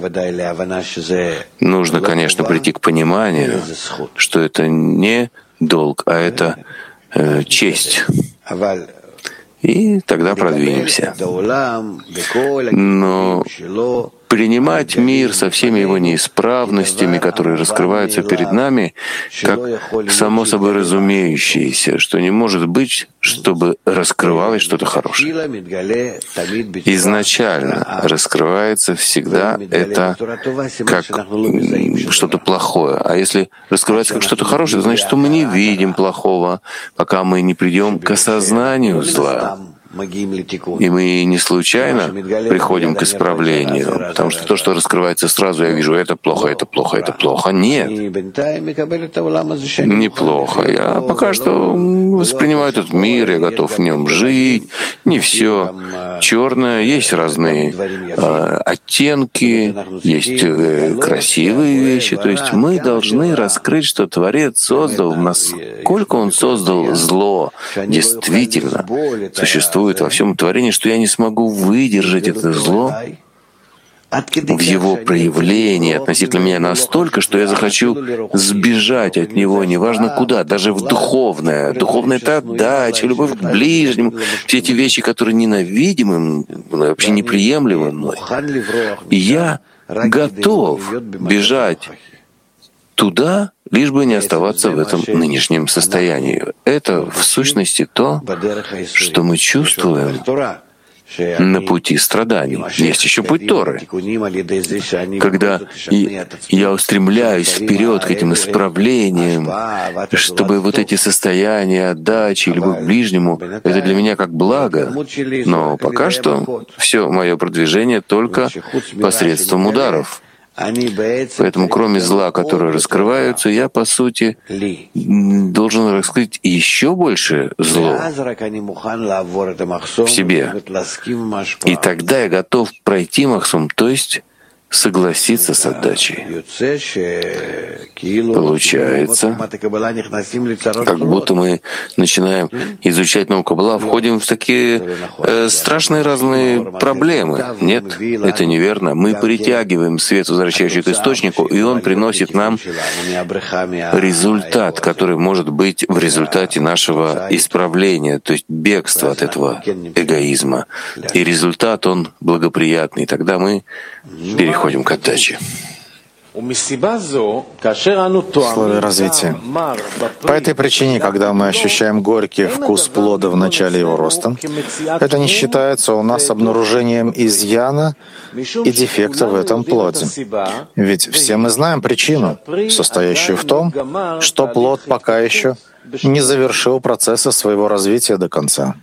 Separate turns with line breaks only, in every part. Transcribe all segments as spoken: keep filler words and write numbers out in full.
нужно, конечно, прийти к пониманию, что это не долг, а это э, честь. И тогда продвинемся. Но принимать мир со всеми его неисправностями, которые раскрываются перед нами, как само собой разумеющееся, что не может быть, чтобы раскрывалось что-то хорошее. Изначально раскрывается всегда это как что-то плохое. А если раскрывается как что-то хорошее, это значит, что мы не видим плохого, пока мы не придем к осознанию зла. И мы не случайно приходим к исправлению, потому что то, что раскрывается сразу, я вижу, это плохо, это плохо, это плохо. Нет, неплохо. Я пока что воспринимаю этот мир, я готов в нем жить. Не все черное, есть разные э, оттенки, есть э, красивые вещи. То есть мы должны раскрыть, что Творец создал, насколько Он создал зло, действительно существует во всем творении, что я не смогу выдержать это зло в его проявлении относительно меня настолько, что я захочу сбежать от него, неважно куда, даже в духовное. Духовное — это отдача, любовь к ближнему, все эти вещи, которые ненавидимы, вообще неприемлемы мной. И я готов бежать туда, лишь бы не оставаться в этом нынешнем состоянии. Это, в сущности, то, что мы чувствуем на пути страданий. Есть еще путь Торы, когда я устремляюсь вперед к этим исправлениям, чтобы вот эти состояния отдачи, любовь к ближнему, это для меня как благо. Но пока что все мое продвижение только посредством ударов. Поэтому, кроме зла, которые раскрываются, я, по сути, должен раскрыть еще больше зло в себе. И тогда я готов пройти махсум, то есть согласиться с отдачей. Получается, как будто мы начинаем изучать науку Каббала, входим в такие э, страшные разные проблемы. Нет, это неверно. Мы притягиваем свет, возвращающий к источнику, и он приносит нам результат, который может быть в результате нашего исправления, то есть бегства от этого эгоизма. И результат, он благоприятный. Тогда мы переходим к отдаче.
Условия развития. По этой причине, когда мы ощущаем горький вкус плода в начале его роста, это не считается у нас обнаружением изъяна и дефекта в этом плоде. Ведь все мы знаем причину, состоящую в том, что плод пока еще не завершил процесса своего развития до конца.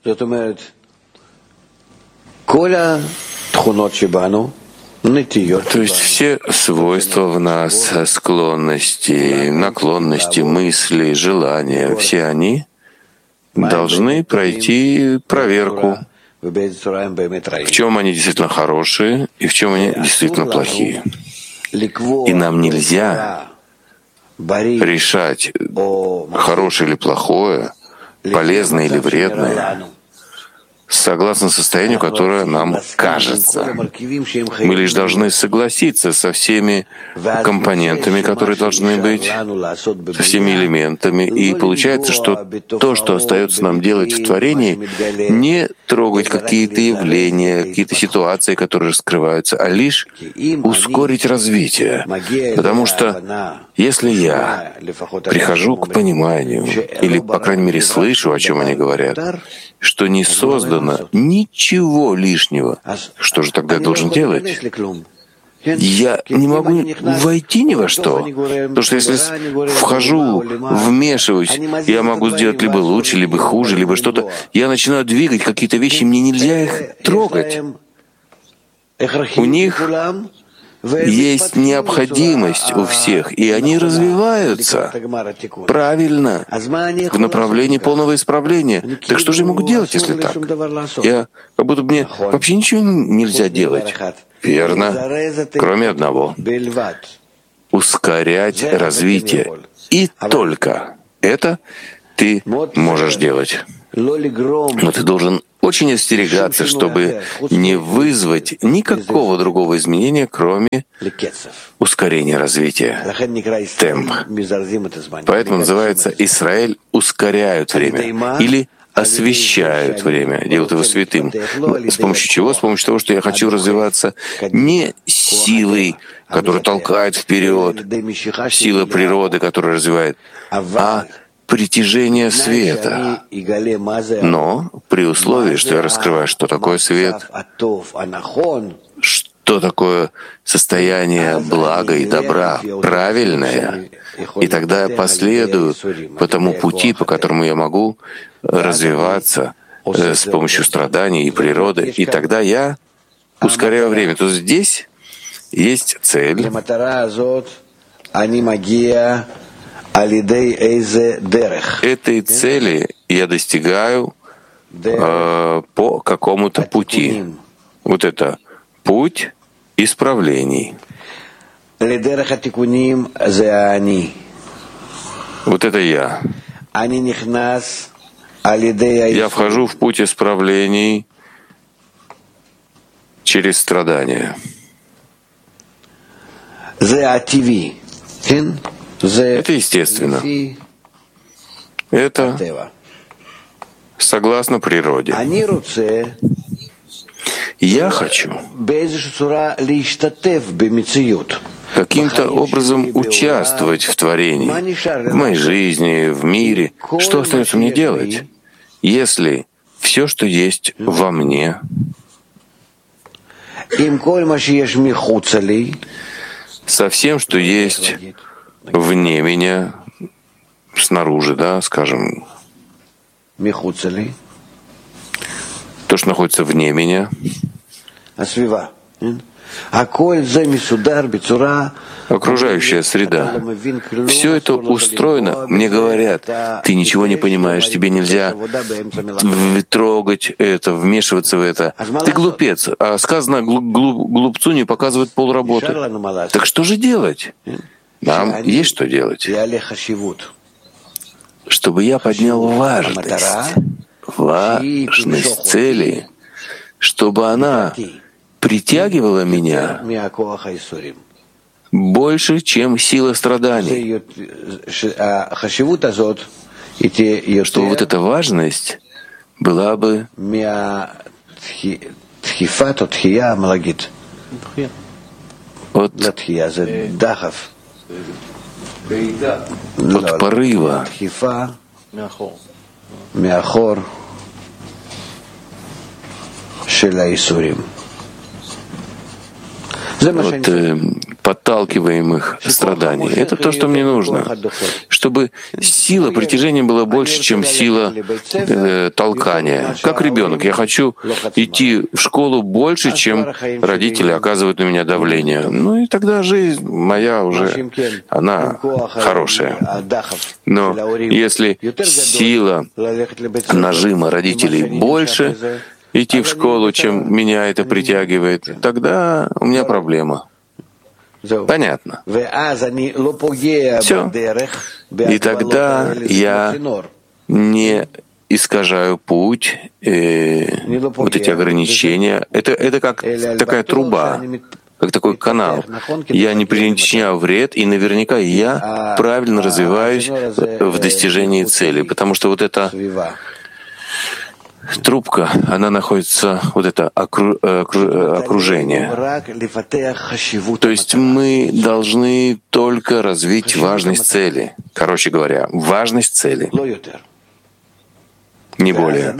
То есть все свойства в нас, склонности, наклонности, мысли, желания, все они должны пройти проверку, в чем они действительно хорошие и в чем они действительно плохие. И нам нельзя решать, хорошее или плохое, полезное или вредное, согласно состоянию, которое нам кажется. Мы лишь должны согласиться со всеми компонентами, которые должны быть, со всеми элементами. И получается, что то, что остается нам делать в творении, не трогать какие-то явления, какие-то ситуации, которые раскрываются, а лишь ускорить развитие. Потому что если я прихожу к пониманию, или, по крайней мере, слышу, о чем они говорят, что не создано ничего лишнего, что же тогда я должен делать? Я не могу войти ни во что, потому что если вхожу, вмешиваюсь, я могу сделать либо лучше, либо хуже, либо что-то. Я начинаю двигать какие-то вещи, мне нельзя их трогать. У них есть необходимость у всех, и они развиваются правильно в направлении полного исправления. Так что же я могу делать, если так? Я как будто мне вообще ничего нельзя делать. Верно, кроме одного — ускорять развитие. И только это ты можешь делать. Но ты должен очень остерегаться, чтобы не вызвать никакого другого изменения, кроме ускорения развития, темп. Поэтому называется «Израиль ускоряют время» или освещают время, делают его святым. С помощью чего? С помощью того, что я хочу развиваться не силой, которая толкает вперед, сила природы, которая развивает, а притяжение света. Но при условии, что я раскрываю, что такое свет, что такое состояние блага и добра, правильное, и тогда я последую по тому пути, по которому я могу развиваться с помощью страданий и природы, и тогда я ускоряю время. То есть здесь есть цель. Этой цели я достигаю э, по какому-то пути. Вот это путь исправлений. Вот это я. Я вхожу в путь исправлений через страдания. Это естественно. Это согласно природе. Я хочу каким-то образом участвовать в творении, в моей жизни, в мире. Что остается мне делать, если все, что есть во мне, со всем, что есть вне меня, снаружи, да, скажем, то, что находится вне меня, окружающая среда, все это устроено. Мне говорят, ты ничего не понимаешь, тебе нельзя трогать это, вмешиваться в это. Ты глупец. А сказано, глупцу не показывают полработы. Так что же делать? Нам есть что делать. Чтобы я поднял важность, важность цели, чтобы она притягивала меня больше, чем сила страданий. Чтобы вот эта важность была бы от, от порыва, от э, подталкиваемых страданий. Это то, что мне нужно, чтобы сила притяжения была больше, чем сила э, толкания. Как ребенок, я хочу идти в школу больше, чем родители оказывают на меня давление. Ну и тогда жизнь моя уже, она хорошая. Но если сила нажима родителей больше, идти в школу, чем меня это притягивает, тогда у меня проблема. Понятно. Все. И тогда я не искажаю путь, э, вот эти ограничения. Это, это как такая труба, как такой канал. Я не причиняю вред, и наверняка я правильно развиваюсь в достижении цели, потому что вот это трубка, она находится, вот это окру, окру, окружение. То есть мы должны только развить важность цели. Короче говоря, важность цели. Не более.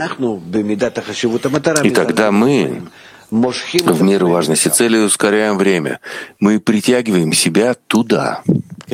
И тогда мы в меру важности цели ускоряем время. Мы притягиваем себя туда.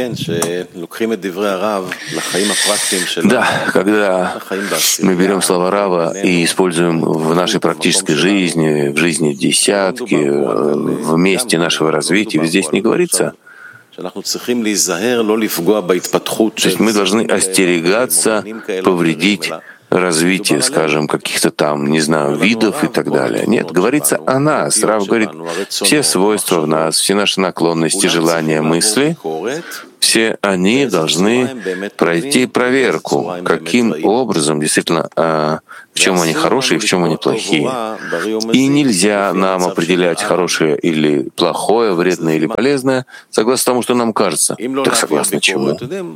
Да, когда мы берем слова Рава и используем в нашей практической жизни, в жизни десятки, в месте нашего развития, здесь не говорится. То есть мы должны остерегаться повредить развитие, скажем, каких-то там, не знаю, видов и так далее. Нет, говорится о нас. Рав говорит, все свойства в нас, все наши наклонности, желания, мысли, все они должны пройти проверку, каким образом действительно, а, в чем они хорошие, в чем они плохие. И нельзя нам определять хорошее или плохое, вредное или полезное, согласно тому, что нам кажется. Так согласно чему?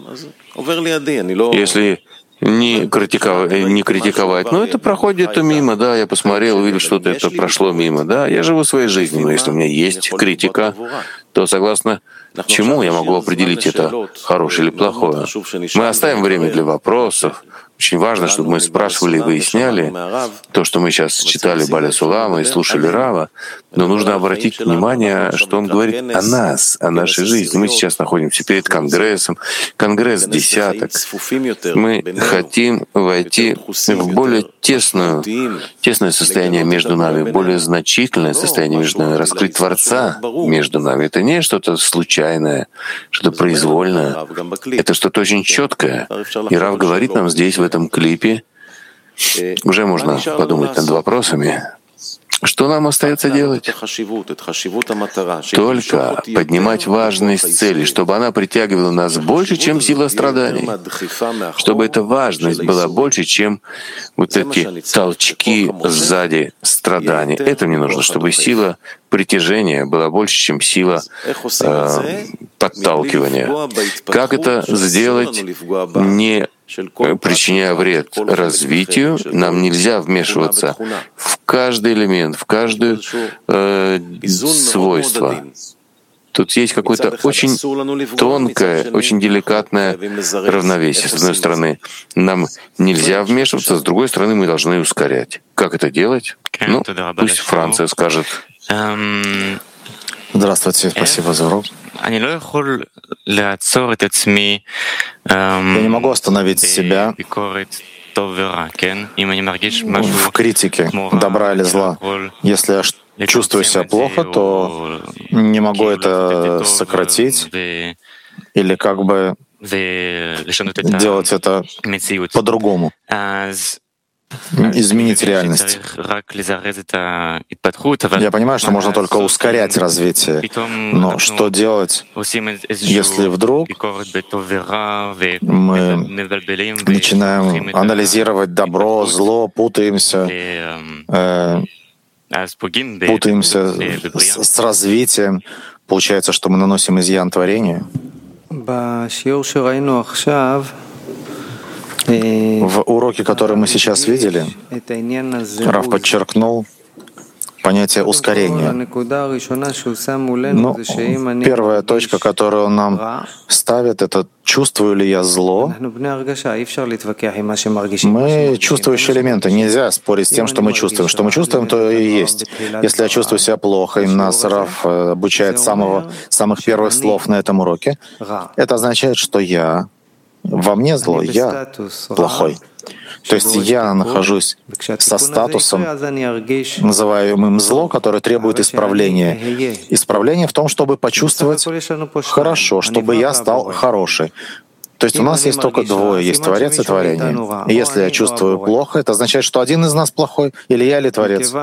Если не критиковать, не критиковать, но это проходит мимо, да, я посмотрел, увидел, что-то это прошло мимо, да, я живу своей жизнью, но если у меня есть критика, то согласно чему я могу определить, это хорошее или плохое? Мы оставим время для вопросов. Очень важно, чтобы мы спрашивали и выясняли то, что мы сейчас читали Баля Сулама и слушали Рава, но нужно обратить внимание, что он говорит о нас, о нашей жизни. Мы сейчас находимся перед Конгрессом, Конгресс десяток. Мы хотим войти в более тесную, тесное состояние между нами, более значительное состояние между нами, раскрыть Творца между нами. Это не что-то случайное, что-то произвольное. Это что-то очень четкое. И Рав говорит нам здесь, в этом клипе, уже можно подумать над вопросами, что нам остается делать? Только поднимать важность цели, чтобы она притягивала нас больше, чем сила страданий, чтобы эта важность была больше, чем вот эти толчки сзади страданий. Это мне нужно, чтобы сила притяжения была больше, чем сила э, подталкивания. Как это сделать, не причиняя вред развитию? Нам нельзя вмешиваться в каждый элемент, в каждое э, свойство. Тут есть какое-то очень тонкое, очень деликатное равновесие. С одной стороны, нам нельзя вмешиваться, с другой стороны, мы должны ускорять. Как это делать? Ну, пусть Франция скажет.
Здравствуйте, спасибо за урок. Я не могу остановить себя в критике добра или зла. Если я чувствую себя плохо, то не могу это сократить или как бы делать это по-другому, изменить реальность. Я понимаю, что можно только ускорять развитие, но что делать, если вдруг мы начинаем анализировать добро, зло, путаемся, э, путаемся с, с развитием, получается, что мы наносим изъян творению? В уроке, который мы сейчас видели, Рав подчеркнул понятие ускорения. Но первая точка, которую он нам ставит, это чувствую ли я зло. Мы чувствующие элементы. Нельзя спорить с тем, что мы чувствуем. Что мы чувствуем, то и есть. Если я чувствую себя плохо, и нас Рав обучает с самого, самых первых слов на этом уроке, это означает, что я во мне зло, я плохой. То есть я нахожусь со статусом, называемым зло, которое требует исправления. Исправление в том, чтобы почувствовать хорошо, чтобы я стал хороший. То есть у нас есть только двое, есть Творец и творение. И если я чувствую плохо, это означает, что один из нас плохой, или я, или Творец.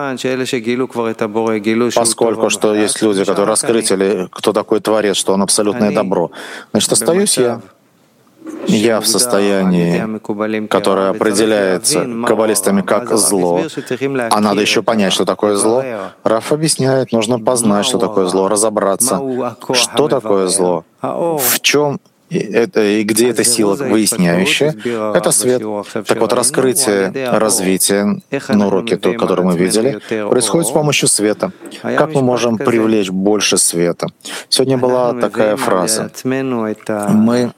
Поскольку что есть люди, которые раскрыли, кто такой Творец, что он абсолютное добро, значит, остаюсь я. Я в состоянии, которое определяется каббалистами как зло, а надо еще понять, что такое зло. Рав объясняет, нужно познать, что такое зло, разобраться, что такое зло, в чем это, и где эта сила выясняющая, это свет. Так вот, раскрытие, развитие на уроке, который мы видели, происходит с помощью света. Как мы можем привлечь больше света? Сегодня была такая фраза. Мы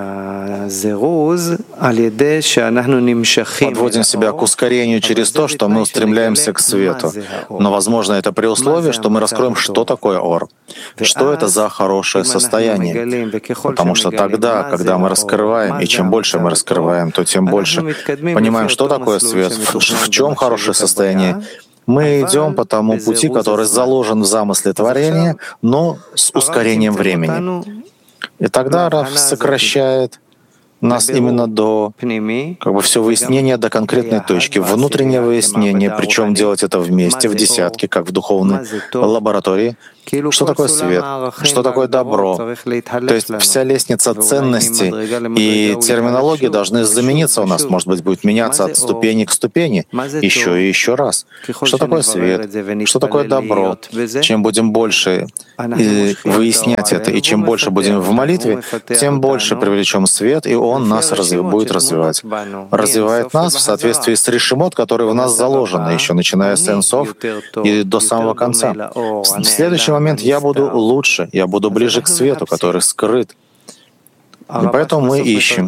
подводим себя к ускорению через то, что мы устремляемся к свету. Но, возможно, это при условии, что мы раскроем, что такое ор, что это за хорошее состояние. Потому что тогда, когда мы раскрываем, и чем больше мы раскрываем, то тем больше понимаем, что такое свет, в чем хорошее состояние. Мы идем по тому пути, который заложен в замысле творения, но с ускорением времени. И тогда Рав сокращает нас именно до как бы все выяснения до конкретной точки, внутреннее выяснение, причем делать это вместе, в десятке, как в духовной лаборатории. Что такое свет? Что такое добро? То есть вся лестница ценностей и терминологии должны замениться у нас, может быть, будет меняться от ступени к ступени, еще и еще раз. Что такое свет? Что такое добро? Чем будем больше выяснять это, и чем больше будем в молитве, тем больше привлечем свет, и он нас разви- будет развивать. Развивает нас в соответствии с решимот, который в нас заложено, еще начиная с сенсов и до самого конца. В следующий момент я буду лучше, я буду ближе к свету, который скрыт. И поэтому мы ищем.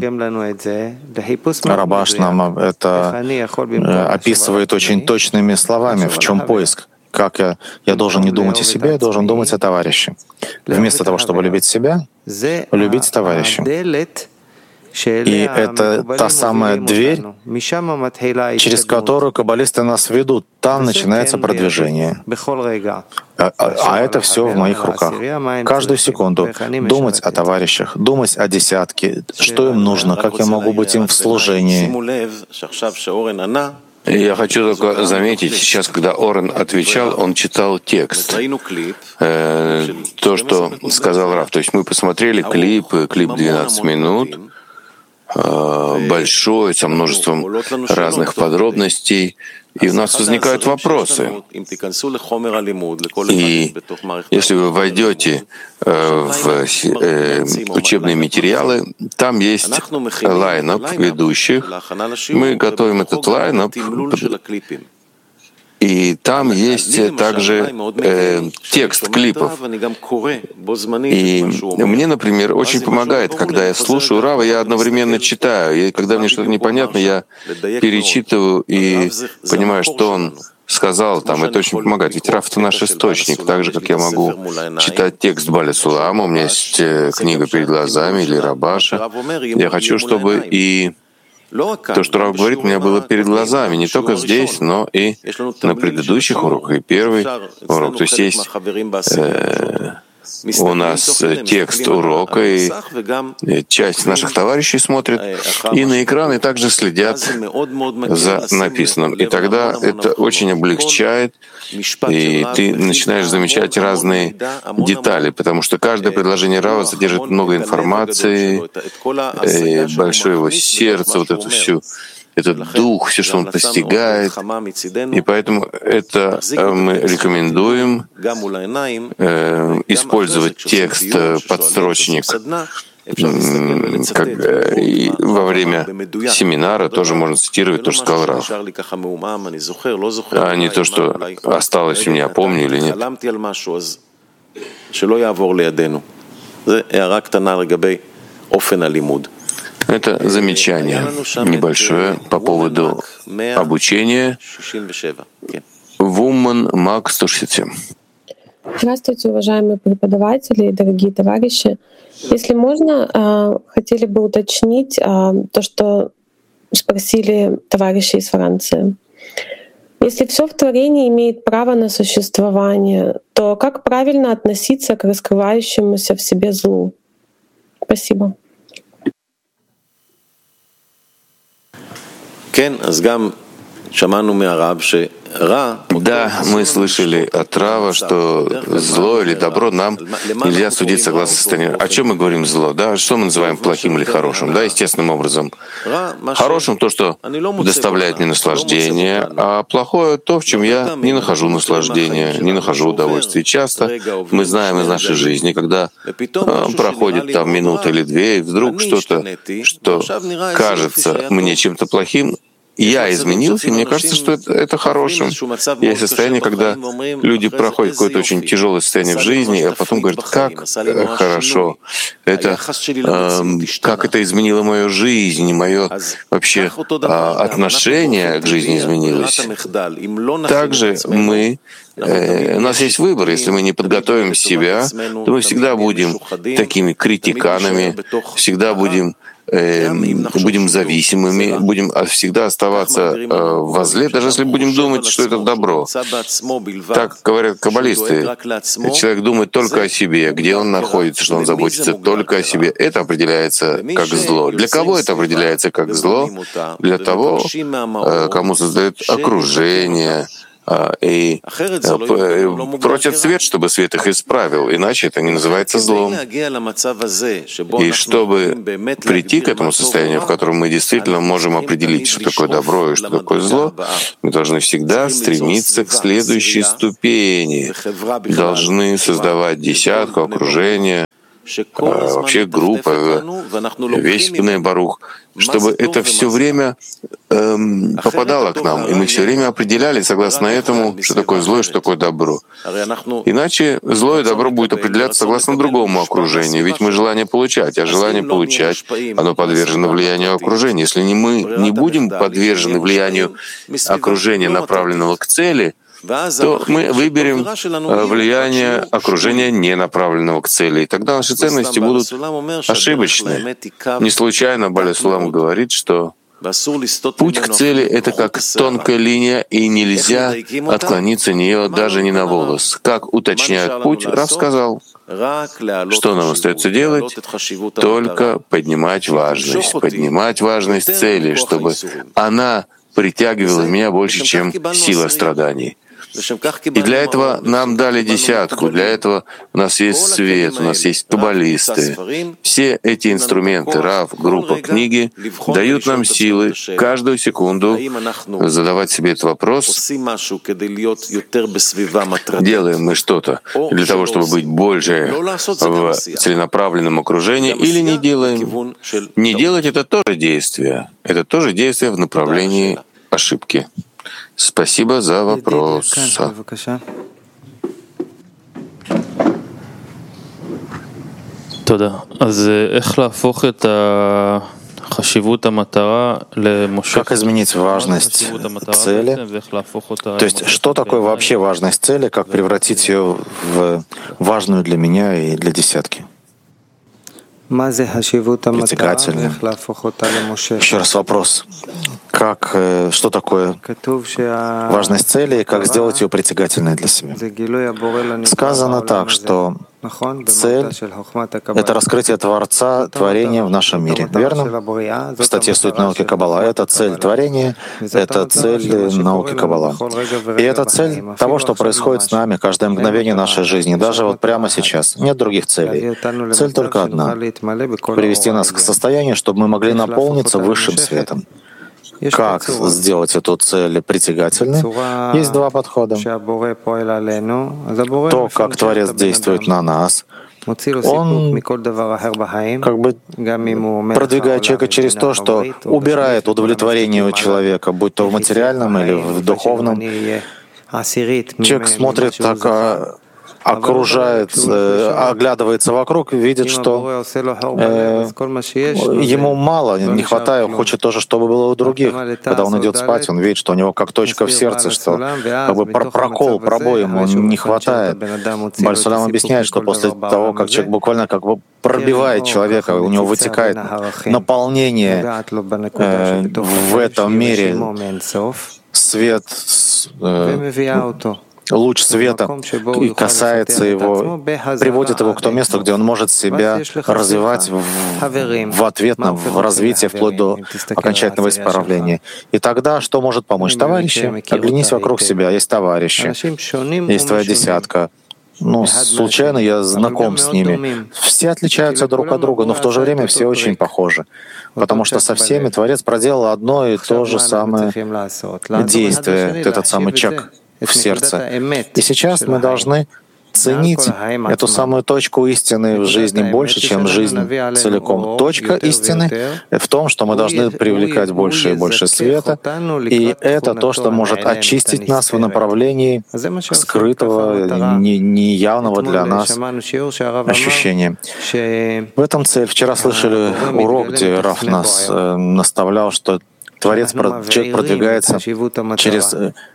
Рабаш нам это описывает очень точными словами, в чем поиск. Как я, я должен не думать о себе, я должен думать о товарище. Вместо того, чтобы любить себя, любить товарища. И это та самая дверь, через которую каббалисты нас ведут. Там начинается продвижение. А, а это все в моих руках. Каждую секунду думать о товарищах, думать о десятке, что им нужно, как я могу быть им в служении.
Я хочу только заметить, сейчас, когда Орен отвечал, он читал текст. Э, то, что сказал Рав. То есть мы посмотрели клип, клип двенадцать минут, э, большой, со множеством разных подробностей. И у нас возникают вопросы. И если вы войдете в учебные материалы, там есть лайнап ведущих. Мы готовим этот лайнап, и там есть также э, текст клипов. И мне, например, очень помогает, когда я слушаю Рава, я одновременно читаю. И когда мне что-то непонятно, я перечитываю и понимаю, что он сказал там. Это очень помогает. Ведь Рав — это наш источник. Так же, как я могу читать текст Баля Сулама, у меня есть книга перед глазами или Рабаша. Я хочу, чтобы и то, что Рав говорит, у меня было перед глазами, не только здесь, но и на предыдущих уроках, и первый урок. То есть есть э, у нас текст урока, и часть наших товарищей смотрит и на экран, и также следят за написанным. И тогда это очень облегчает, и ты начинаешь замечать разные детали, потому что каждое предложение Рава содержит много информации, большое его сердце, вот эту всю этот дух, все, что он постигает. И поэтому это мы рекомендуем э, использовать текст подстрочник как, и во время семинара тоже можно цитировать то, что сказал Рав, а не то, что осталось у меня, помню или нет. Это замечание небольшое по поводу обучения. Вуман Мак сто шестьдесят семь.
Здравствуйте, уважаемые преподаватели и дорогие товарищи. Если можно, хотели бы уточнить то, что спросили товарищи из Франции. Если все в творении имеет право на существование, то как правильно относиться к раскрывающемуся в себе злу? Спасибо.
Да, мы слышали от Рава, что зло или добро нам нельзя судить согласно состоянию. О чем мы говорим зло? Да? Что мы называем плохим или хорошим? Да, естественным образом. Хорошим то, что доставляет мне наслаждение, а плохое то, в чем я не нахожу наслаждения, не нахожу удовольствия. Часто мы знаем из нашей жизни, когда проходит там минута или две, и вдруг что-то, что кажется мне чем-то плохим, я изменился, и мне кажется, что это, это хорошим. Есть состояние, когда люди проходят какое-то очень тяжелое состояние в жизни, а потом говорят, как хорошо, это, э, как это изменило мою жизнь, мое вообще э, отношение к жизни изменилось. Также мы Э, у нас есть выбор. Если мы не подготовим себя, то мы всегда будем такими критиканами, всегда будем э, будем зависимыми, будем всегда оставаться э, во зле, даже если будем думать, что это добро. Так говорят каббалисты. Человек думает только о себе, где он находится, что он заботится только о себе. Это определяется как зло. Для кого это определяется как зло? Для того, э, кому создает окружение, и просят свет, чтобы свет их исправил, иначе это не называется злом. И чтобы прийти к этому состоянию, в котором мы действительно можем определить, что такое добро и что такое зло, мы должны всегда стремиться к следующей ступени, должны создавать десятку, окружение, вообще группа, весь Бней Барух, чтобы это все время эм, попадало к нам, и мы все время определяли согласно этому, что такое зло и что такое добро. Иначе зло и добро будет определяться согласно другому окружению, ведь мы желание получать, а желание получать, оно подвержено влиянию окружения. Если не мы не будем подвержены влиянию окружения, направленного к цели, то мы выберем влияние окружения, не направленного к цели. И тогда наши ценности будут ошибочны. Не случайно Бааль Сулам говорит, что путь к цели — это как тонкая линия, и нельзя отклониться от нее даже не на волос. Как уточняет путь, Рав сказал, что нам остается делать? Только поднимать важность, поднимать важность цели, чтобы она притягивала меня больше, чем сила страданий. И для этого нам дали десятку, для этого у нас есть свет, у нас есть каббалисты. Все эти инструменты, Рав, группа, книги дают нам силы каждую секунду задавать себе этот вопрос, делаем мы что-то для того, чтобы быть больше в целенаправленном окружении, или не делаем. Не делать — это тоже действие, это тоже действие в направлении ошибки. Спасибо за вопрос.
Как изменить важность цели? То есть, что такое вообще важность цели, как превратить ее в важную для меня и для десятки? Притягательную. Еще раз вопрос. Как, что такое важность цели и как сделать ее притягательной для себя? Сказано так, что цель — это раскрытие Творца, творения в нашем мире. Верно? В статье «Суть науки Каббала» это цель творения, это цель науки Каббала. И это цель того, что происходит с нами каждое мгновение нашей жизни, даже вот прямо сейчас. Нет других целей. Цель только одна — привести нас к состоянию, чтобы мы могли наполниться высшим светом. Как сделать эту цель притягательной? Есть два подхода. То, как Творец действует на нас, он как бы продвигает человека через то, что убирает удовлетворение у человека, будь то в материальном или в духовном. Человек смотрит так, окружает, оглядывается вокруг, видит, что э, ему мало, не хватает, хочет тоже, чтобы было у других. Когда он идет спать, он видит, что у него как точка в сердце, что как бы прокол, пробой ему не хватает. Бааль Сулам объясняет, что после того, как человек буквально как бы пробивает человека, у него вытекает наполнение э, в этом мире, свет, э, луч света и касается его, приводит его к тому месту, где он может себя развивать в, в ответ на в развитие вплоть до окончательного исправления. И тогда что может помочь? Товарищи. Оглянись вокруг себя. Есть товарищи, есть твоя десятка. Ну, случайно я знаком с ними. Все отличаются друг от друга, но в то же время все очень похожи. Потому что со всеми Творец проделал одно и то же самое действие, этот самый чек в сердце. И сейчас мы должны ценить эту самую точку истины в жизни больше, чем жизнь целиком. Точка истины в том, что мы должны привлекать больше и больше света, и это то, что может очистить нас в направлении скрытого, неявного для нас ощущения. В этом цель. Вчера слышали урок, где Рав нас наставлял, что Творец, человек продвигается через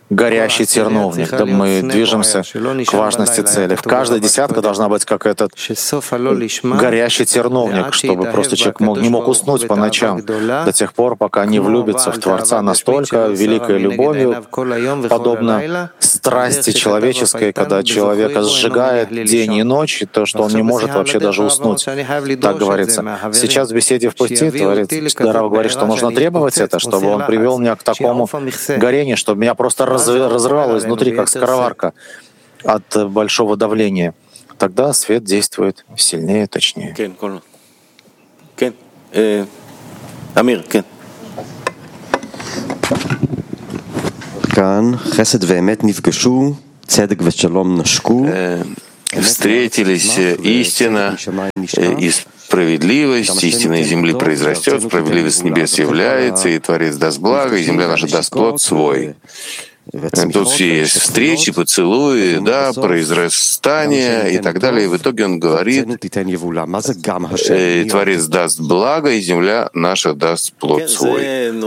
горящий терновник. Да, мы движемся к важности цели. В каждой десятке должна быть как этот горящий терновник, чтобы просто человек мог, не мог уснуть по ночам до тех пор, пока не влюбится в Творца настолько великой любовью, подобно страсти человеческой, когда человека сжигает день и ночь, и то, что он не может вообще даже уснуть. Так говорится. Сейчас в беседе в пути Творец Рав говорит, что нужно требовать это, чтобы он привел меня к такому горению, чтобы меня просто разрывало изнутри, как скороварка от большого давления. Тогда свет действует сильнее, точнее.
Амир, кен. Кан, хесед веэмет нифгашу, цедек вешалом нашку.
Встретились истина и справедливость, истина из земли произрастет, справедливость с небес является, и Творец даст благо, и земля наша даст плод свой. Тут все есть встречи, поцелуи, да, произрастание и так далее. И в итоге он говорит, Творец даст благо, и земля наша даст плод свой.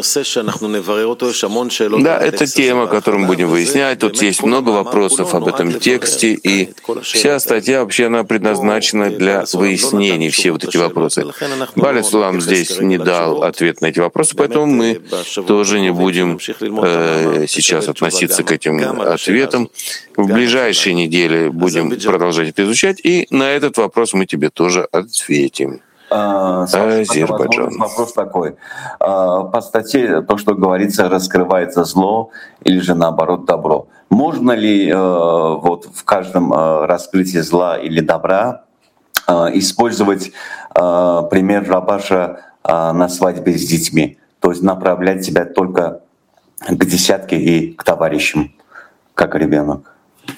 Да, это тема, которую мы будем выяснять. Тут есть много вопросов об этом тексте, и вся статья вообще она предназначена для выяснений, все вот эти вопросы. Бааль Сулам здесь не дал ответ на эти вопросы, поэтому мы тоже не будем э, сейчас относиться к этим ответам. В ближайшие недели будем продолжать это изучать, и на этот вопрос мы тебе тоже ответим. Азербайджан.
Вопрос такой. По статье то, что говорится, раскрывается зло или же наоборот добро. Можно ли вот в каждом раскрытии зла или добра использовать пример Рабаша на свадьбе с детьми? То есть направлять себя только к десятке и к товарищам, как ребенок.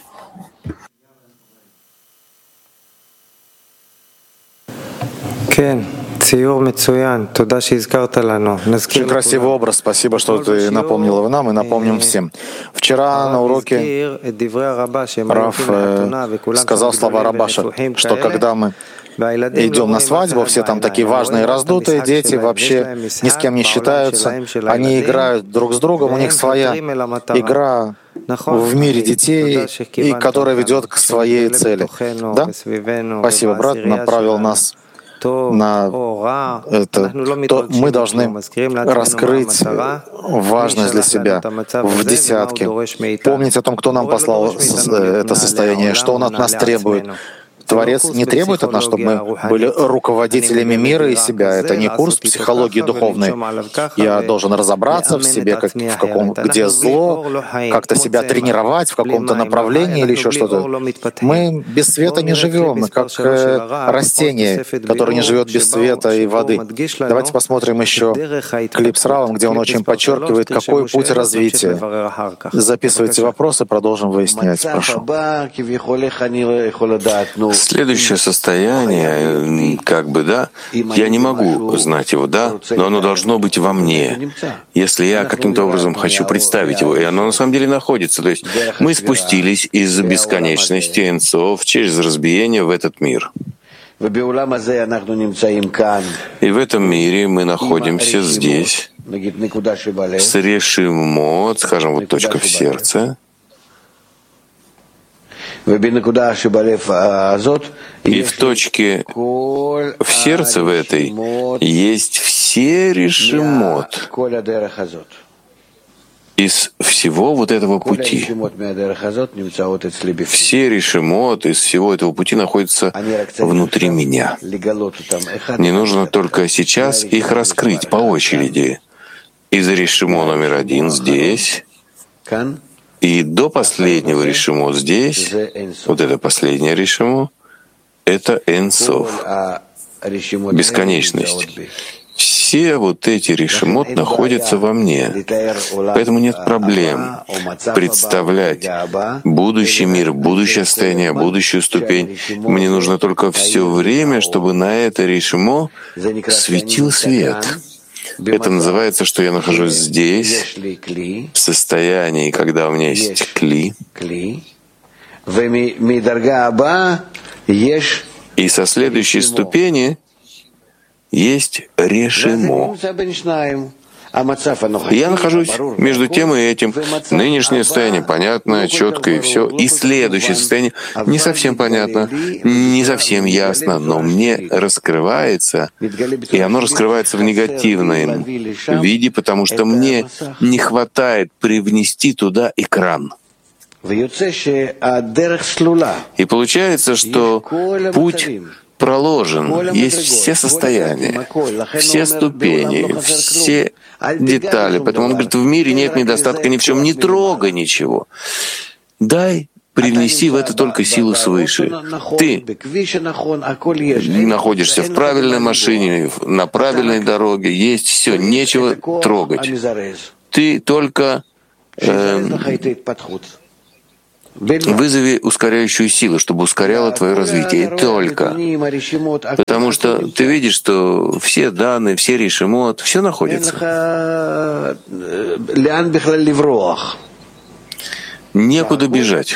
Очень красивый образ. Спасибо, что ты напомнил его нам и напомним всем. Вчера на уроке Рав сказал слова Рабаша, что когда мы идем на свадьбу, все там такие важные, раздутые дети, вообще ни с кем не считаются. Они играют друг с другом, у них своя игра в мире детей, и которая ведет к своей цели. Да? Спасибо, брат, направил нас на это, то мы должны раскрыть важность для себя в десятке, помнить о том, кто нам послал это состояние, что он от нас требует. Творец не требует от нас, чтобы мы были руководителями мира и себя. Это не курс психологии духовной. Я должен разобраться в себе, как, в каком, где зло, как-то себя тренировать в каком-то направлении или еще что-то. Мы без света не живем, мы как э, растение, которое не живет без света и воды. Давайте посмотрим еще клип с Равом, где он очень подчеркивает, какой путь развития. Записывайте вопросы, продолжим выяснять. Прошу.
Следующее состояние, как бы, да, я не могу знать его, да, но оно должно быть во мне. Если я каким-то образом хочу представить его, и оно на самом деле находится. То есть мы спустились из бесконечности Энцов через разбиение в этот мир. И в этом мире мы находимся здесь с решимот, скажем, вот точка в сердце. И в точке в сердце в этой есть все решимот из всего вот этого пути. Все решимот из всего этого пути находятся внутри меня. Мне нужно только сейчас их раскрыть по очереди. Из решимо номер один здесь, и до последнего решимо здесь, вот это последнее решимо, это Энсов, бесконечность. Все вот эти решимот находятся во мне. Поэтому нет проблем представлять будущий мир, будущее состояние, будущую ступень. Мне нужно только все время, чтобы на это решимо светил свет. Это называется, что я нахожусь здесь, в состоянии, когда у меня есть кли. И со следующей ступени есть решимо. Я нахожусь между тем и этим. Нынешнее состояние понятно, четко и все. И следующее состояние не совсем понятно, не совсем ясно, но мне раскрывается, и оно раскрывается в негативном виде, потому что мне не хватает привнести туда экран. И получается, что путь проложен, есть все состояния, все ступени, все детали. Поэтому он говорит, в мире нет недостатка ни в чем, не трогай ничего. Дай привнеси в это только силу свыше. Ты находишься в правильной машине, на правильной дороге, есть все, нечего трогать. Ты только э, вызови ускоряющую силу, чтобы ускоряла твое развитие. И только. Потому что ты видишь, что все данные, все решимот, все находится. Некуда бежать.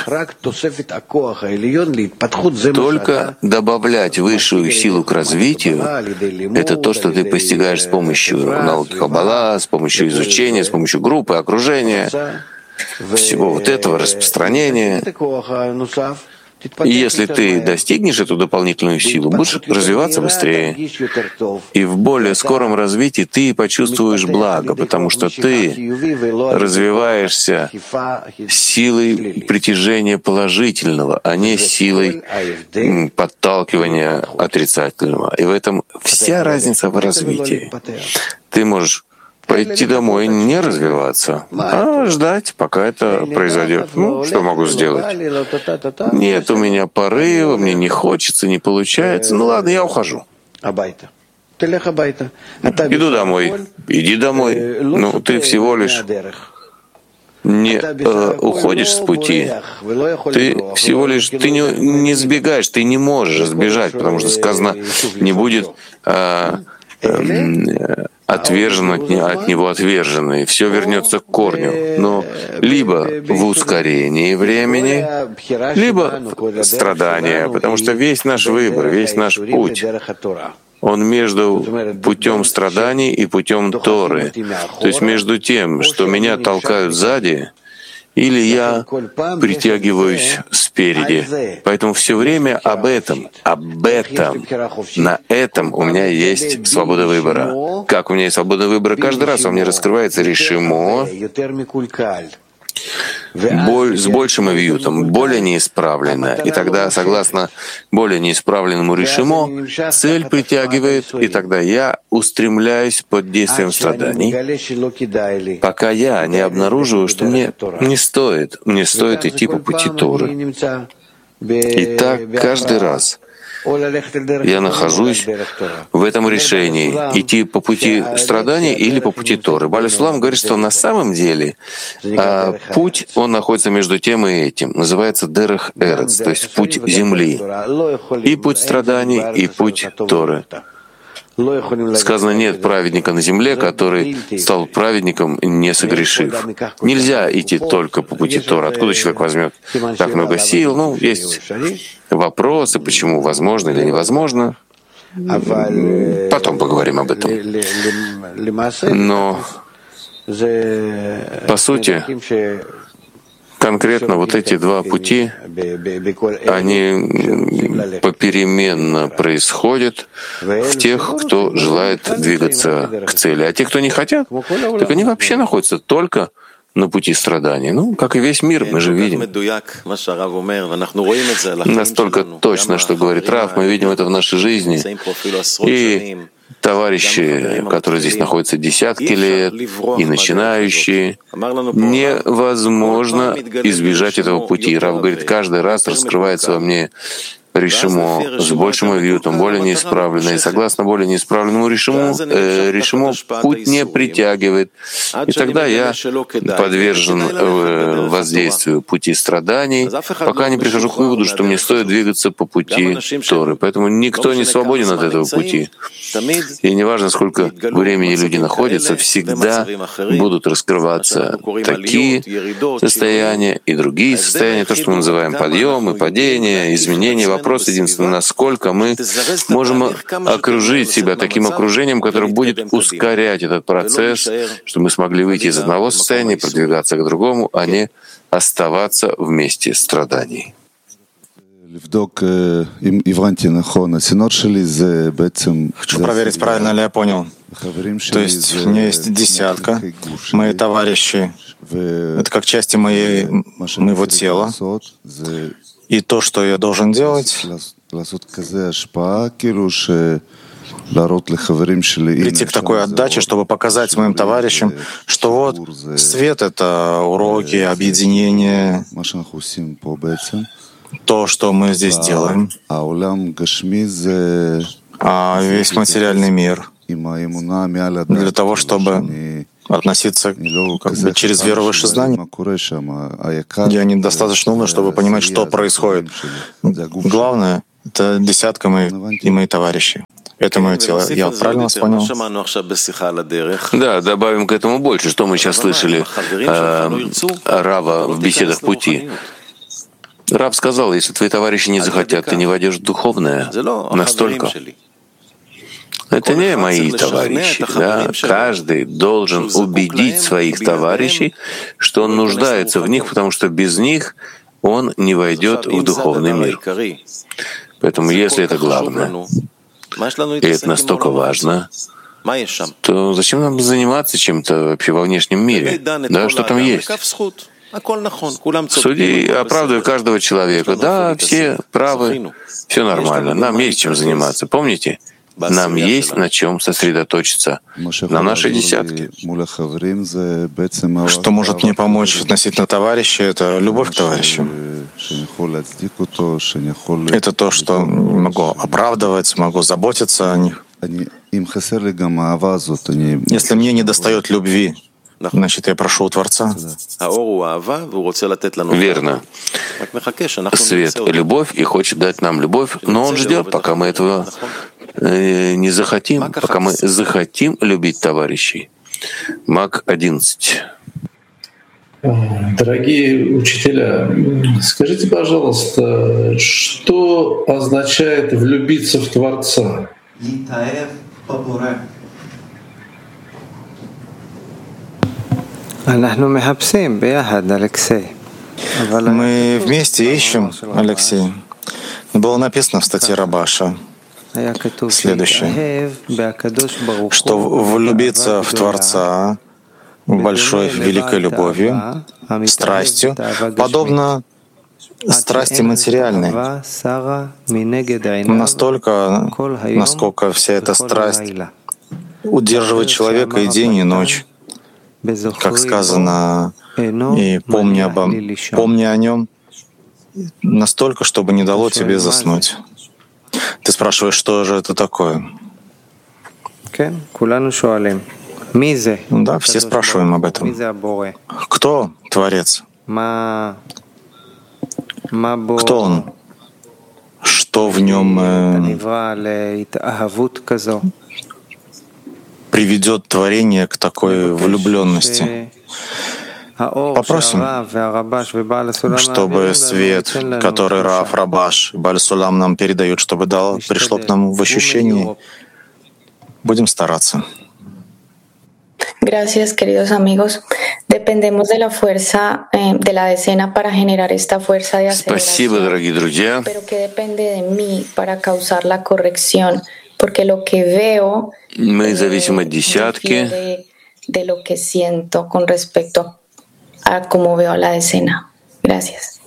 Только добавлять высшую силу к развитию — это то, что ты постигаешь с помощью науки Каббала, с помощью изучения, с помощью группы, окружения, всего вот этого распространения. И если ты достигнешь эту дополнительную силу, будешь развиваться быстрее. И в более скором развитии ты почувствуешь благо, потому что ты развиваешься силой притяжения положительного, а не силой подталкивания отрицательного. И в этом вся разница в развитии. Ты можешь пойти домой, не развиваться, а ждать, пока это произойдет. Ну, что могу сделать? Нет у меня порыва, мне не хочется, не получается. Ну ладно, я ухожу. Иду домой. Иди домой. Ну, ты всего лишь не э, уходишь с пути, ты всего лишь ты не, не сбегаешь, ты не можешь сбежать, потому что сказано, не будет э, э, отвержен от, от него отверженный, все вернется к корню. Но либо в ускорении времени, либо страдания, потому что весь наш выбор, весь наш путь, он между путем страданий и путем Торы. То есть между тем, что меня толкают сзади, или я притягиваюсь спереди. Поэтому все время об этом, об этом, на этом у меня есть свобода выбора. Как у меня есть свобода выбора каждый раз, у меня раскрывается решимо, боль с большим авиютом, более неисправленная. И тогда, согласно более неисправленному решимо, цель притягивает, и тогда я устремляюсь под действием страданий, пока я не обнаруживаю, что мне не стоит, не стоит идти по пути Торы. И так каждый раз я нахожусь в этом решении, идти по пути страданий или по пути Торы. Бааль Сулам говорит, что на самом деле а, путь, он находится между тем и этим. Называется Дерех Эрец, то есть путь земли. И путь страданий, и путь Торы. Сказано, нет праведника на земле, который стал праведником, не согрешив. Нельзя идти только по пути Тора. Откуда человек возьмет так много сил? Ну, есть вопросы, почему возможно или невозможно. Потом поговорим об этом. Но, по сути, конкретно вот эти два пути, они попеременно происходят в тех, кто желает двигаться к цели. А те, кто не хотят, так они вообще находятся только на пути страданий. Ну, как и весь мир, мы же видим. Настолько точно, что говорит Рав, мы видим это в нашей жизни. И товарищи, которые здесь находятся десятки лет, и начинающие, невозможно избежать этого пути. Рав говорит, каждый раз раскрывается во мне решимо с большим авиютом, более неисправленное. И согласно более неисправленному решиму, э, решимо путь не притягивает. И тогда я подвержен э, воздействию пути страданий, пока не прихожу к выводу, что мне стоит двигаться по пути Торы. Поэтому никто не свободен от этого пути. И неважно, сколько времени люди находятся, всегда будут раскрываться такие состояния и другие состояния, то, что мы называем подъемы, падения, изменения. Вопрос Вопрос единственный, насколько мы можем окружить себя таким окружением, которое будет ускорять этот процесс, чтобы мы смогли выйти из одного состояния, продвигаться к другому, а не оставаться вместе страданий.
Хочу проверить, правильно ли я понял. То есть у меня есть десятка, мои товарищи, это как части моей, моего тела. И то, что я должен делать, прийти к такой отдаче, чтобы показать моим товарищам, что вот свет — это уроки, объединение, то, что мы здесь делаем, а весь материальный мир для того, чтобы относиться как бы через веру выше знаний. Я недостаточно умный, чтобы понимать, что происходит. Главное — это десятка моих и мои товарищи. Это мое тело. Я правильно вас понял?
Да, добавим к этому больше. Что мы сейчас слышали э, Рава в беседах пути. Рав сказал, если твои товарищи не захотят, ты не войдешь в духовное настолько. Это не мои товарищи. Да? Каждый должен убедить своих товарищей, что он нуждается в них, потому что без них он не войдет в духовный мир. Поэтому если это главное, и это настолько важно, то зачем нам заниматься чем-то вообще во внешнем мире? Да, что там есть? Суди, оправдывай каждого человека. Да, все правы, все нормально. Нам есть чем заниматься. Помните? Нам есть на чем сосредоточиться, на нашей десятке.
Что может мне помочь относительно товарища, это любовь к товарищу. Это то, что могу оправдывать, могу заботиться о них. Если мне недостает любви, значит, я прошу у Творца.
Верно. Свет — любовь и хочет дать нам любовь, но он ждет, пока мы этого не захотим, пока мы захотим любить товарищей. Мак одиннадцать.
Дорогие учителя, скажите, пожалуйста, что означает влюбиться в Творца?
Мы вместе ищем, Алексей. Было написано в статье Рабаша следующее, что влюбиться в Творца большой, великой любовью, страстью, подобно страсти материальной, настолько, насколько вся эта страсть удерживает человека и день, и ночь, как сказано, и помни, обо, помни о нем настолько, чтобы не дало тебе заснуть. Ты спрашиваешь, что же это такое? Да, все спрашиваем об этом. Кто Творец? Кто Он? Что в нем э, приведет творение к такой влюбленности? Попросим, чтобы свет, который Рав, Рабаш и Бааль Сулам нам передают, чтобы дал, пришло к нам в ощущении. Будем стараться.
Gracias, queridos amigos. Dependemos de la fuerza eh, de la decena para generar esta fuerza de aceleración.
Спасибо, дорогие друзья.
Pero que depende de mí para causar la corrección, porque lo que veo
Мы зависим от десятки.
de, de lo que siento con respecto a cómo veo la decena. Gracias.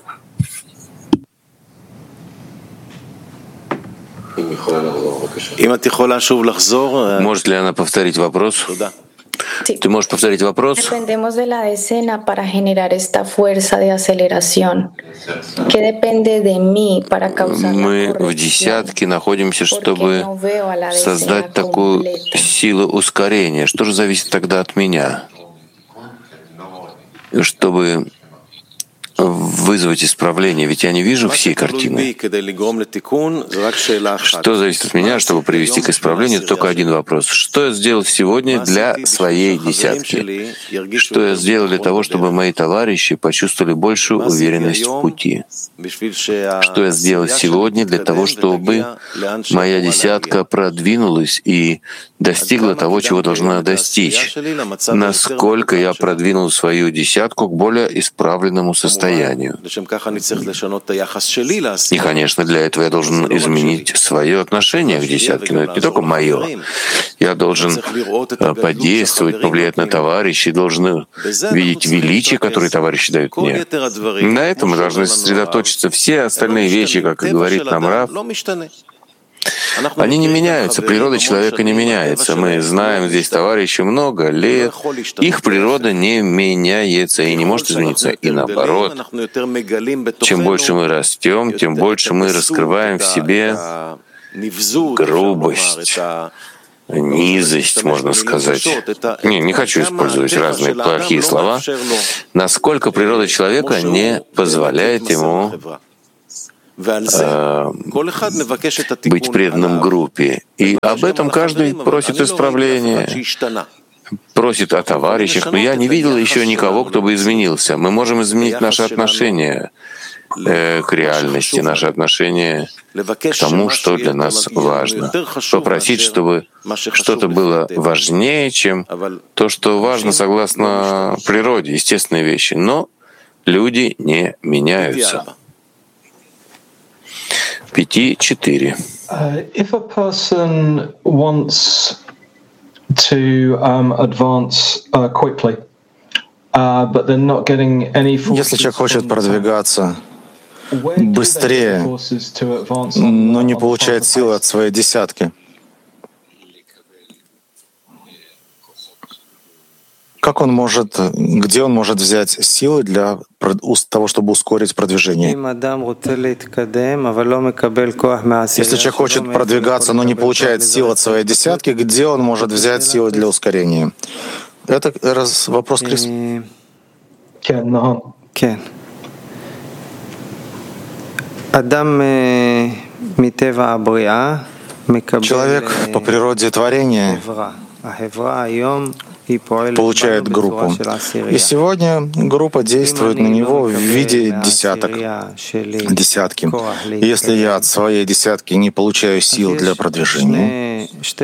Может ли она повторить вопрос? Ты можешь повторить вопрос?
Dependemos de la decena para generar esta fuerza de aceleración. ¿Qué depende de mí para causar la
Мы в
corrección?
десятке находимся, чтобы
No veo a la
создать
decena
такую
completa.
силу ускорения. Что же зависит тогда от меня? Чтобы вызвать исправление? Ведь я не вижу всей картины. Что зависит от меня, чтобы привести к исправлению? Только один вопрос. Что я сделал сегодня для своей десятки? Что я сделал для того, чтобы мои товарищи почувствовали большую уверенность в пути? Что я сделал сегодня для того, чтобы моя десятка продвинулась и достигла того, чего должна достичь? Насколько я продвинул свою десятку к более исправленному состоянию? И, конечно, для этого я должен изменить свое отношение к десятке, но это не только мое. Я должен подействовать, повлиять на товарищей, должен видеть величие, которое товарищи дают мне. На этом мы должны сосредоточиться. Все остальные вещи, как и говорит нам Рав, они не меняются, природа человека не меняется. Мы знаем здесь товарищей много лет, их природа не меняется и не может измениться. И наоборот, чем больше мы растем, тем больше мы раскрываем в себе грубость, низость, можно сказать. Не, не хочу использовать разные плохие слова. Насколько природа человека не позволяет ему быть преданным группе. И об этом каждый просит исправления, просит о товарищах. Но я не видел еще никого, кто бы изменился. Мы можем изменить наши отношения э, к реальности, наши отношения к тому, что для нас важно. Попросить, чтобы что-то было важнее, чем то, что важно согласно природе, естественные вещи. Но люди не меняются. Пяти четыре.
If a person wants to um, advance uh, quickly, uh, but they're not getting any forces.
Если человек хочет продвигаться быстрее, но не получает силы от своей десятки, как он может, где он может взять силы для того, чтобы ускорить продвижение? Если человек хочет продвигаться, но не получает сил от своей десятки, где он может взять силы для ускорения? Это раз, вопрос, Крис. Человек по природе творения получает группу. И сегодня группа действует на него в виде десяток, десятки. И если я от своей десятки не получаю сил для продвижения,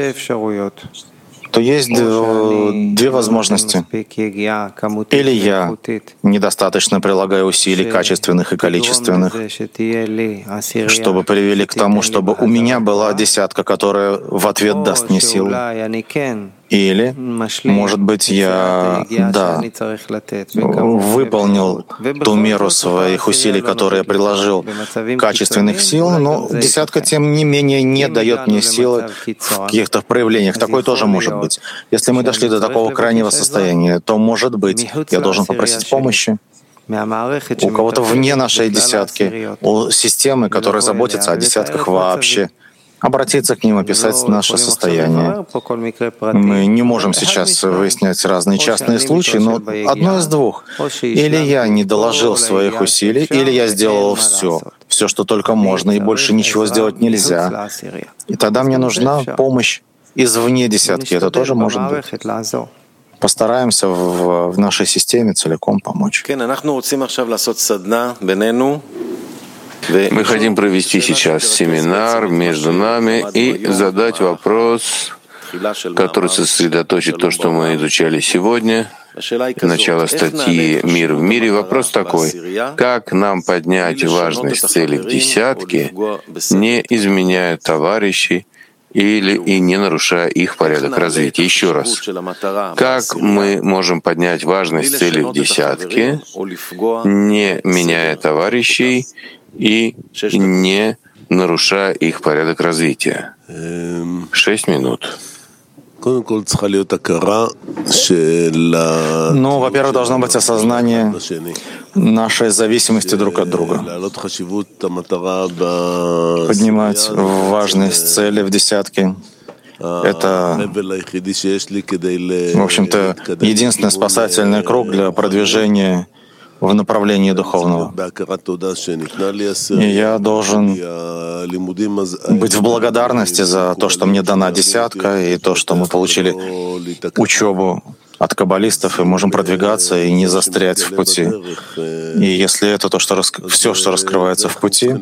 то есть две возможности. Или я недостаточно прилагаю усилий качественных и количественных, чтобы привели к тому, чтобы у меня была десятка, которая в ответ даст мне силу. Или, может быть, я, да, выполнил ту меру своих усилий, которые я приложил, качественных сил, но десятка, тем не менее, не дает мне силы в каких-то проявлениях. Такое тоже может быть. Если мы дошли до такого крайнего состояния, то, может быть, я должен попросить помощи у кого-то вне нашей десятки, у системы, которая заботится о десятках вообще, обратиться к ним, описать наше состояние. Мы не можем сейчас выяснять разные частные случаи, но одно из двух. Или я не доложил своих усилий, или я сделал все, все, что только можно, и больше ничего сделать нельзя. И тогда мне нужна помощь извне десятки. Это тоже может быть. Постараемся в, в нашей системе целиком помочь.
Мы хотим провести сейчас семинар между нами и задать вопрос, который сосредоточит то, что мы изучали сегодня. Начало статьи «Мир в мире». Вопрос такой: как нам поднять важность цели в десятке, не изменяя товарищей или и не нарушая их порядок развития? Еще раз, как мы можем поднять важность цели в десятке, не меняя товарищей и не нарушая их порядок развития? Шесть минут.
Ну, во-первых, должно быть осознание нашей зависимости друг от друга. Поднимать важность цели в десятке — это, в общем-то, единственный спасательный круг для продвижения в направлении духовного. И я должен быть в благодарности за то, что мне дана десятка, и то, что мы получили учебу от каббалистов, и можем продвигаться и не застрять в пути. И если это то, что рас... все, что раскрывается в пути,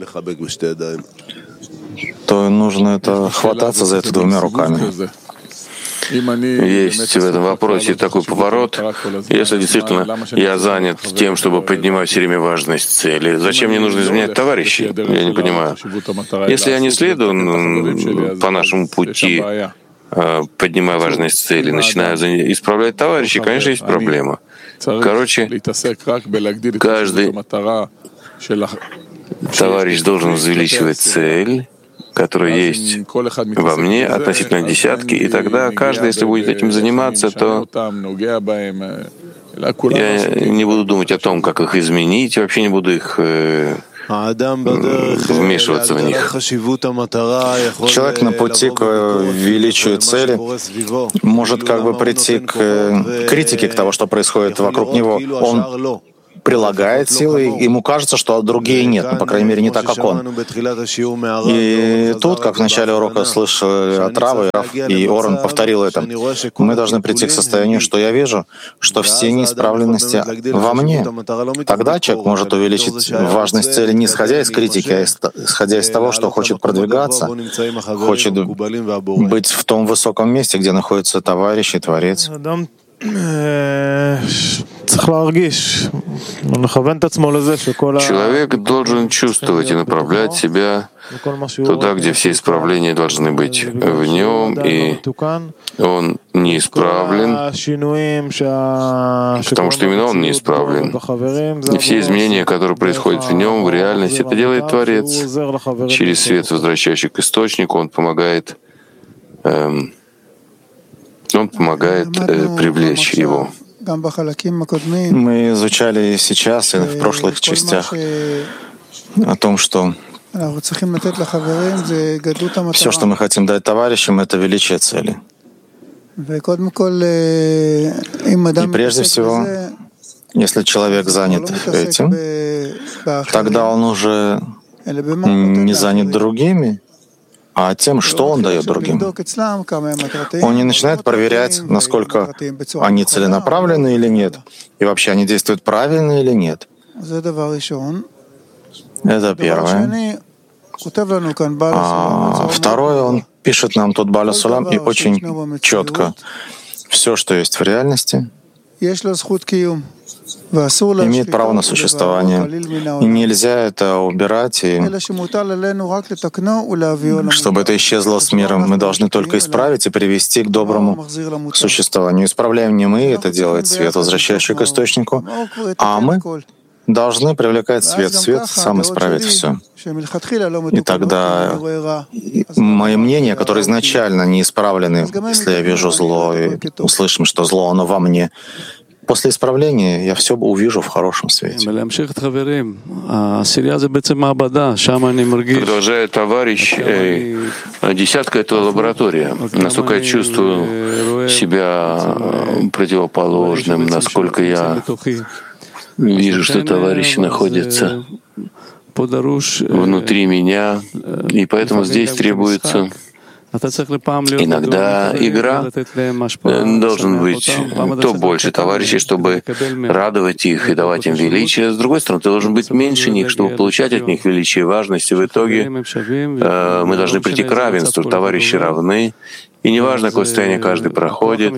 то нужно это хвататься за это двумя руками.
Есть в этом вопросе такой поворот. Если действительно я занят тем, чтобы поднимать все время важность цели, зачем мне нужно изменять товарищей? Я не понимаю. Если я не следую по нашему пути, поднимая важность цели, начинаю исправлять товарищей, конечно, есть проблема. Короче, каждый товарищ должен увеличивать цель, которая есть во мне относительно десятки, и тогда каждый, если будет этим заниматься, то я не буду думать о том, как их изменить, вообще не буду их э, вмешиваться в них.
Человек на пути к величию цели может как бы прийти к критике к того, что происходит вокруг него. Он прилагает силы, ему кажется, что другие нет, ну, по крайней мере, не так, как он. И тут, как в начале урока слышали от Рава, и Орен повторил это, мы должны прийти к состоянию, что я вижу, что все неисправленности во мне. Тогда человек может увеличить важность цели не исходя из критики, а исходя из того, что хочет продвигаться, хочет быть в том высоком месте, где находится товарищ и Творец.
Человек должен чувствовать и направлять себя туда, где все исправления должны быть в нем, и он не исправлен, потому что именно он не исправлен. И все изменения, которые происходят в нем, в реальности, это делает Творец. Через свет, возвращающий к источнику, он помогает, эм, он помогает э, привлечь его.
Мы изучали сейчас и в прошлых частях о том, что все, что мы хотим дать товарищам, это величие цели. И прежде всего, если человек занят этим, тогда он уже не занят другими, а тем, что он дает другим. Он не начинает проверять, насколько они целенаправлены или нет, и вообще они действуют правильно или нет. Это первое. А второе, он пишет нам тут Бааль Сулам и очень четко. Все, что есть в реальности, имеет право на существование. И нельзя это убирать, и чтобы это исчезло с миром, мы должны только исправить и привести к доброму существованию. Исправляем не мы, это делает свет, возвращающий к источнику, а мы должны привлекать свет. Свет сам исправит все. И тогда мои мнения, которые изначально не исправлены, если я вижу зло и услышим, что зло, оно во мне, после исправления я все увижу в хорошем свете.
Продолжает товарищ, э, десятка — это лаборатория. Насколько я чувствую себя противоположным, насколько я вижу, что товарищ находится внутри меня, и поэтому здесь требуется иногда игра. Должен быть то больше товарищей, чтобы радовать их и давать им величие. С другой стороны, ты должен быть меньше них, чтобы получать от них величие и важность. И в итоге э, мы должны прийти к равенству. Товарищи равны. И неважно, какое состояние каждый проходит,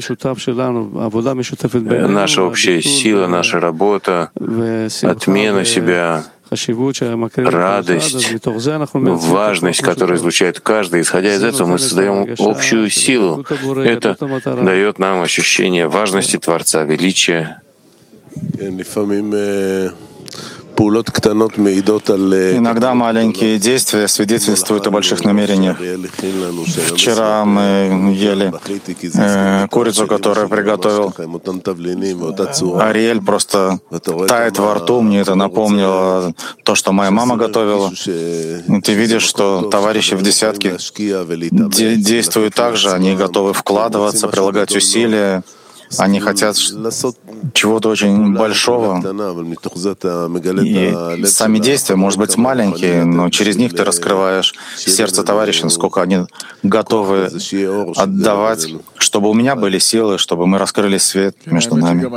наша общая сила, наша работа, отмена себя, радость, важность, которую излучает каждый. Исходя из этого, мы создаем общую силу. Это дает нам ощущение важности Творца, величия.
Иногда маленькие действия свидетельствуют о больших намерениях. Вчера мы ели э, курицу, которую приготовил Ариэль, просто тает во рту. Мне это напомнило то, что моя мама готовила. И ты видишь, что товарищи в десятке де- действуют так же, они готовы вкладываться, прилагать усилия, Они хотят чего-то очень большого. И сами действия, может быть, маленькие, но через них ты раскрываешь сердце товарища, насколько они готовы отдавать, чтобы у меня были силы, чтобы мы раскрыли свет между нами.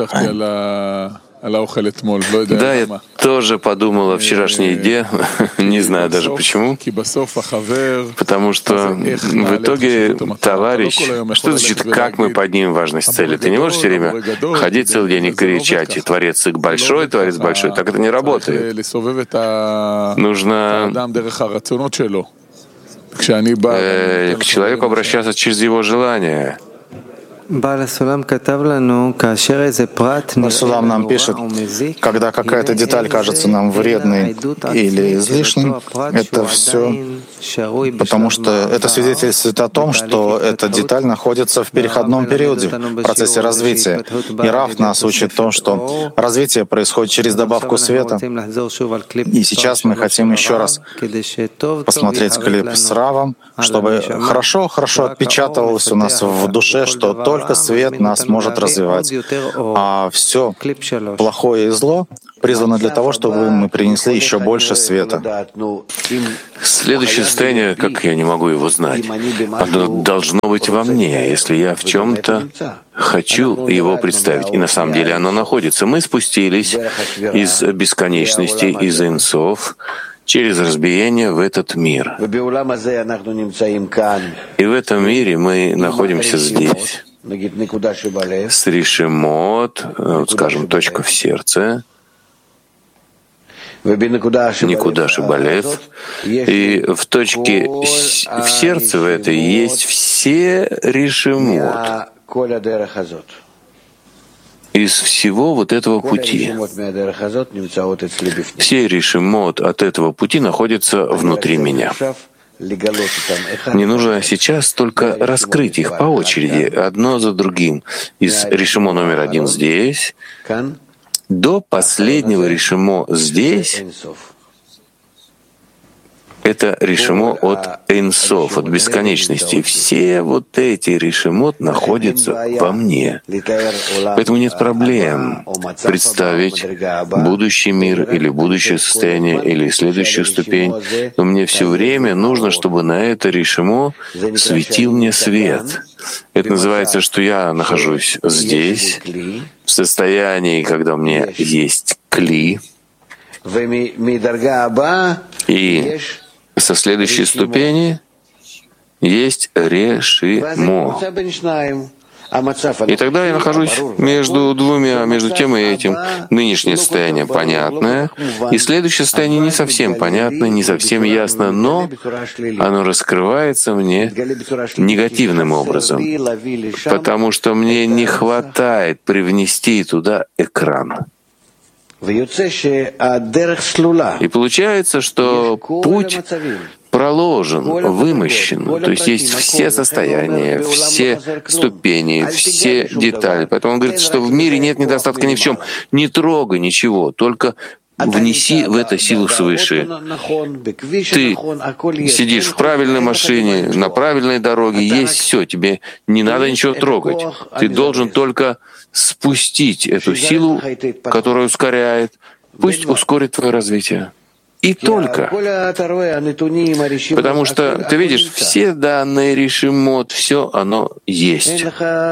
Да, я тоже подумал о вчерашней еде, не знаю даже почему, потому что в итоге товарищ, что значит, как мы поднимем важность цели? Ты не можешь все время ходить целый день и кричать, Творец большой, Творец большой, так это не работает. Нужно э, к человеку обращаться через его желания.
Барсулам нам пишет, когда какая-то деталь кажется нам вредной или излишней, это все потому что это свидетельствует о том, что эта деталь находится в переходном периоде, в процессе развития. И Рав нас учит том, что развитие происходит через добавку света. И сейчас мы хотим еще раз посмотреть клип с Равом, чтобы хорошо-хорошо отпечатывалось у нас в душе, что только свет нас может развивать, а все плохое и зло призвано для того, чтобы мы принесли еще больше света.
Следующее состояние, как я не могу его знать, оно должно быть во мне, если я в чем-то хочу его представить. И на самом деле оно находится. Мы спустились из бесконечности, из инсов, через разбиение в этот мир. И в этом мире мы находимся здесь, с решимот, вот скажем, точка в сердце, никуда шибалев, и в точке в сердце в этой есть все решимот из всего вот этого пути. Все решимот от этого пути находятся внутри меня. Мне нужно сейчас только раскрыть их по очереди, одно за другим. Из решимо номер один здесь до последнего решимо здесь. Это решимо от Эйнсоф, от бесконечности. Все вот эти решимот находятся во мне. Поэтому нет проблем представить будущий мир или будущее состояние или следующую ступень. Но мне все время нужно, чтобы на это решимо светил мне свет. Это называется, что я нахожусь здесь, в состоянии, когда у меня есть кли, и со следующей ступени есть решимо. И тогда я нахожусь между двумя, между тем и этим. Нынешнее состояние понятное, и следующее состояние не совсем понятно, не совсем ясно, но оно раскрывается мне негативным образом, потому что мне не хватает привнести туда экран. И получается, что путь проложен, вымощен, то есть есть все состояния, все ступени, все детали. Поэтому он говорит, что в мире нет недостатка ни в чем. Не трогай ничего, только внеси в это силу свыше. Ты сидишь в правильной машине, на правильной дороге, есть все, тебе не надо ничего трогать. Ты должен только спустить эту силу, которая ускоряет, пусть ускорит твое развитие. И только. Потому что ты видишь, все данные решимот, все оно есть.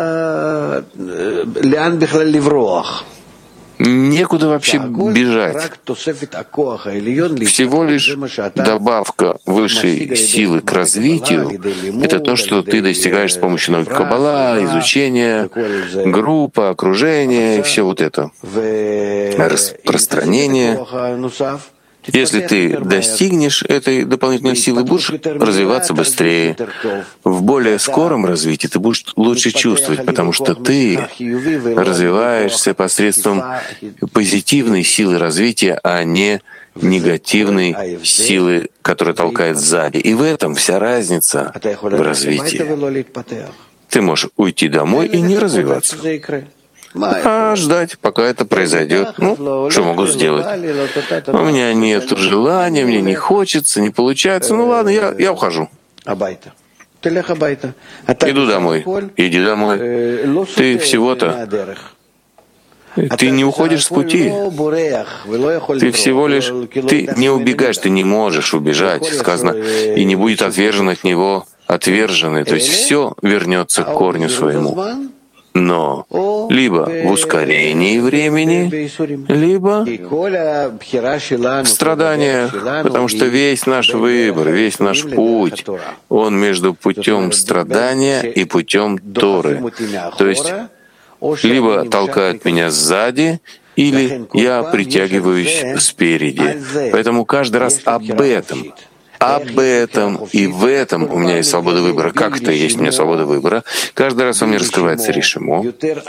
Некуда вообще бежать. Всего лишь добавка высшей силы к развитию — это то, что ты достигаешь с помощью науки Каббала, изучения, группа, окружения и все вот это. Распространение. Если ты достигнешь этой дополнительной силы, будешь развиваться быстрее. В более скором развитии ты будешь лучше чувствовать, потому что ты развиваешься посредством позитивной силы развития, а не негативной силы, которая толкает сзади. И в этом вся разница в развитии. Ты можешь уйти домой и не развиваться, а ждать, пока это произойдет. Ну, что могу сделать? У меня нет желания, мне не хочется, не получается. Ну ладно, я, я ухожу. Иду домой. Иди домой. Ты всего-то... Ты не уходишь с пути. Ты всего лишь... Ты не убегаешь, ты не можешь убежать. Сказано, и не будет отвержен от него отверженный. То есть все вернется к корню своему. Но либо в ускорении времени, либо в страданиях, потому что весь наш выбор, весь наш путь, он между путем страдания и путем Торы. То есть либо толкают меня сзади, или я притягиваюсь спереди. Поэтому каждый раз об этом. Об этом и в этом у меня есть свобода выбора. Как это есть у меня свобода выбора? Каждый раз во мне раскрывается решимо,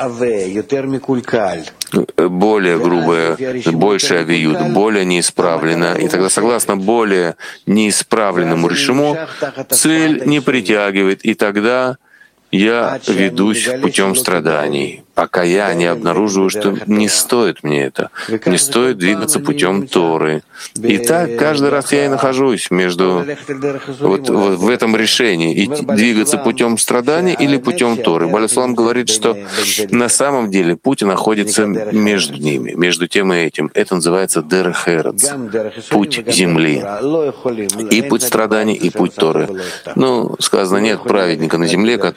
более грубое, больше авиют, более неисправленно. И тогда, согласно более неисправленному решиму, цель не притягивает, и тогда я ведусь путем страданий, пока я не обнаруживаю, что не стоит мне это, не стоит двигаться путем Торы. И так каждый раз я и нахожусь между вот, вот в этом решении, и двигаться путем страданий или путем Торы. Бааль Сулам говорит, что на самом деле путь находится между ними, между тем и этим. Это называется дерех эрец, путь земли, и путь страданий, и путь Торы. Ну, сказано, нет праведника на земле,